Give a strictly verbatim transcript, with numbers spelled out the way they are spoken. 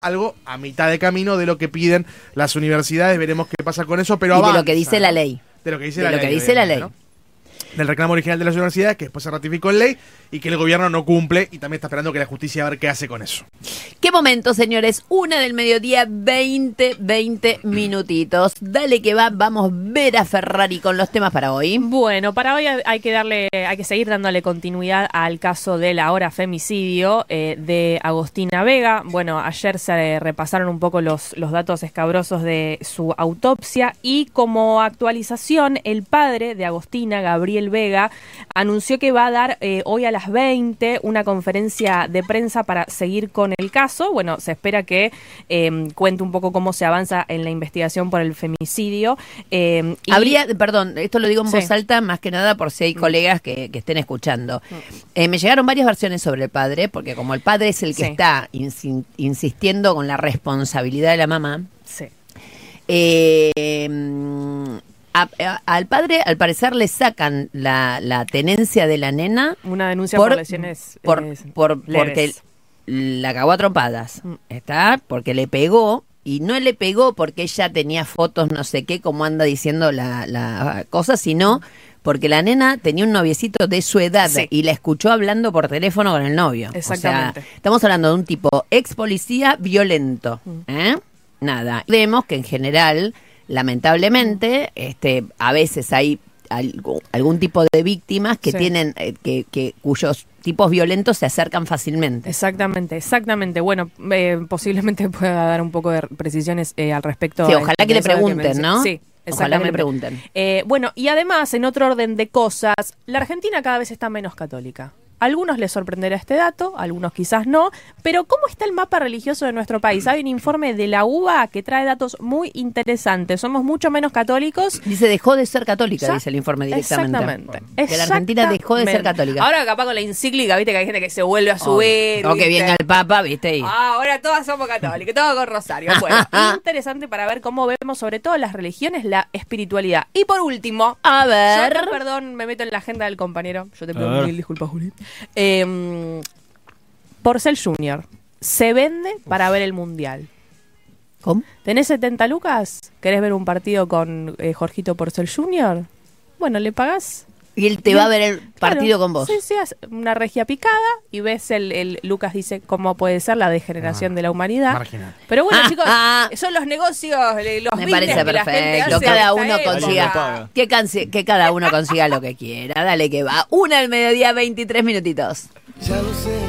algo a mitad de camino de lo que piden las universidades, veremos qué pasa con eso, pero y avanza, de lo que dice ¿no? la ley. De lo que dice de la lo ley. que dice la ley. ¿No? Del reclamo original de las universidades, que después se ratificó en ley y que el gobierno no cumple y también está esperando que la justicia a ver qué hace con eso. ¿Qué momento, señores? Una del mediodía, veinte, veinte minutitos. Dale que va, vamos Vera Ferrari con los temas para hoy. Bueno, para hoy hay que darle, hay que seguir dándole continuidad al caso del ahora femicidio eh, de Agostina Vega. Bueno, ayer se repasaron un poco los, los datos escabrosos de su autopsia y como actualización, el padre de Agostina, Gabriel Vega, anunció que va a dar eh, hoy a las veinte una conferencia de prensa para seguir con el caso. Bueno, se espera que eh, cuente un poco cómo se avanza en la investigación por el femicidio. Eh, y Habría, perdón, esto lo digo en Sí. voz alta, más que nada por si hay colegas que, que estén escuchando. Eh, me llegaron varias versiones sobre el padre, porque como el padre es el que Sí. está insi- insistiendo con la responsabilidad de la mamá, Sí. eh, mm, a- a- al padre al parecer le sacan la, la tenencia de la nena Una denuncia por, por, lesiones por, eh, por- leves. porque la cagó a trompadas, Mm. ¿está? Porque le pegó, y no le pegó porque ella tenía fotos no sé qué, como anda diciendo la, la cosa, sino porque la nena tenía un noviecito de su edad Sí. y la escuchó hablando por teléfono con el novio. Exactamente. O sea, estamos hablando de un tipo ex policía violento, Mm. ¿eh? Nada. Vemos que en general, lamentablemente, este, a veces hay algo- algún tipo de víctimas que Sí. tienen, eh, que, que cuyos tipos violentos se acercan fácilmente. Exactamente, exactamente. Bueno, eh, posiblemente pueda dar un poco de precisiones eh, al respecto. Sí, a- ojalá que de le eso que pregunten, mencioné. ¿no? Sí. Ojalá que le Exactamente. pregunten. Eh, bueno, y además, en otro orden de cosas, la Argentina cada vez está menos católica. A algunos les sorprenderá este dato, a algunos quizás no, pero ¿cómo está el mapa religioso de nuestro país? Hay un informe de la U B A que trae datos muy interesantes. Somos mucho menos católicos. Dice, dejó de ser católica, Ya, dice el informe directamente. Exactamente. Que la Argentina dejó de ser Exactamente. católica. Ahora capaz con la encíclica, viste que hay gente que se vuelve a subir. O que ¿viste? venga el Papa, ¿viste? Y- Ah, ahora todas somos católicos, todos con rosario. Bueno, interesante para ver cómo vemos sobre todo las religiones la espiritualidad. Y por último, A ver. yo acá, perdón, me meto en la agenda del compañero. Yo te pido A ver. mil disculpas, Juli. Eh, Porcel Junior se vende para ver el Mundial. ¿Cómo? ¿Tenés setenta lucas? ¿Querés ver un partido con eh, Jorgito Porcel Junior? Bueno, le pagás. Y él te va a ver el partido Claro, con vos. Sí, sí, haz una regia picada y ves el, el Lucas dice cómo puede ser la degeneración Ah, de la humanidad. marginal. Pero bueno, Ah, chicos, ah. son los negocios, eh, los Me business parece que la gente perfecto. hace Cada en uno esta consiga. época. Que, canse- que cada uno consiga lo que quiera. Dale que va. Una del mediodía, veintitrés minutitos. Ya lo sé,